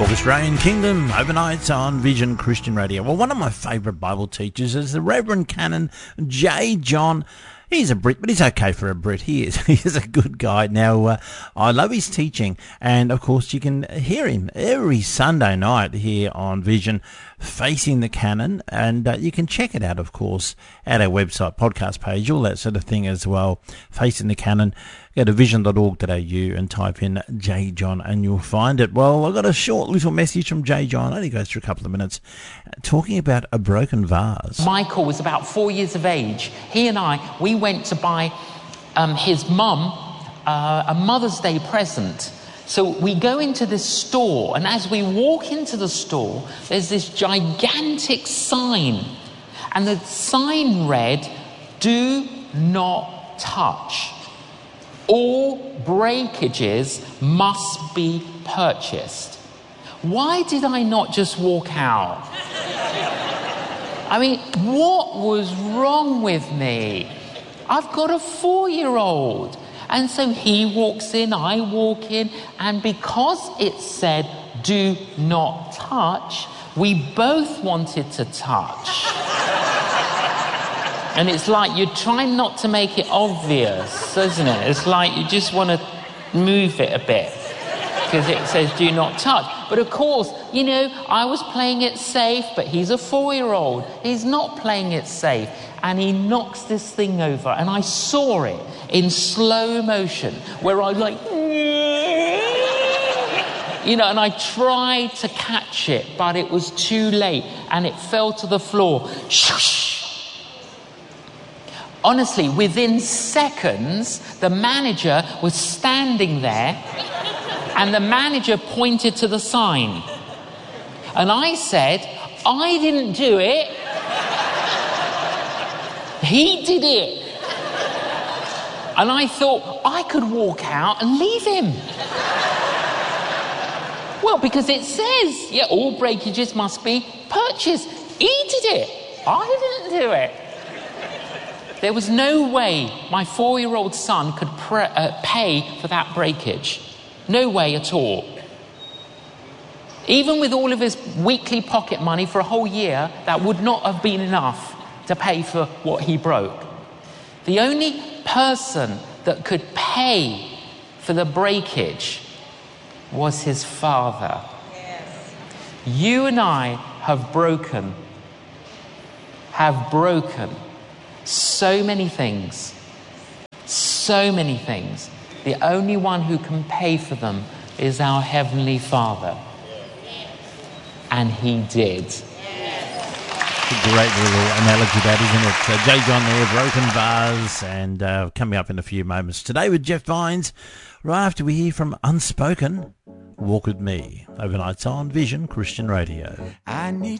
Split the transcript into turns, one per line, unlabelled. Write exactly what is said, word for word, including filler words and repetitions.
Australian Kingdom, overnight on Vision Christian Radio. Well, one of my favourite Bible teachers is the Reverend Canon J. John. He's a Brit, but he's okay for a Brit. He is. He is a good guy. Now, uh, I love his teaching, and of course, you can hear him every Sunday night here on Vision, Facing the Canon, and uh, you can check it out, of course, at our website, podcast page, all that sort of thing as well. Facing the Canon. Go to vision dot org dot a u and type in J. John and you'll find it. Well, I've got a short little message from J. John. It only goes through a couple of minutes, talking about a broken vase.
Michael was about four years of age. He and I, we went to buy um, his mum uh, a Mother's Day present. So we go into this store, and as we walk into the store, there's this gigantic sign. And the sign read, "Do not touch. All breakages must be purchased." Why did I not just walk out? I mean, what was wrong with me? I've got a four-year-old. And so he walks in, I walk in, and because it said, "Do not touch," we both wanted to touch. And it's like you're trying not to make it obvious, isn't it? It's like you just want to move it a bit because it says "do not touch." But of course, you know, I was playing it safe, but he's a four-year-old. He's not playing it safe. And he knocks this thing over. And I saw it in slow motion where I like, you know, and I tried to catch it, but it was too late. And it fell to the floor. Shush! Honestly, within seconds, the manager was standing there and the manager pointed to the sign. And I said, "I didn't do it. He did it." And I thought I could walk out and leave him. Well, because it says, yeah, all breakages must be purchased. He did it. I didn't do it. There was no way my four-year-old son could pre- uh, pay for that breakage. No way at all. Even with all of his weekly pocket money for a whole year, that would not have been enough to pay for what he broke. The only person that could pay for the breakage was his father. Yes. You and I have broken, have broken so many things, so many things. The only one who can pay for them is our Heavenly Father. And He did.
A great little analogy, that, isn't it? So J. John there, broken vase, and uh, coming up in a few moments today with Jeff Vines, right after we hear from Unspoken, Walk With Me, overnight on Vision Christian Radio.
I need